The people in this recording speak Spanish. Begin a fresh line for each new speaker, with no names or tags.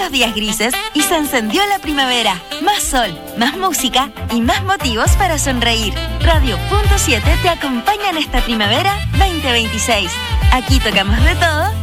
los días grises y se encendió la primavera. Más sol, más música y más motivos para sonreír. Radio Punto 7 te acompaña en esta primavera 2026. Aquí tocamos de todo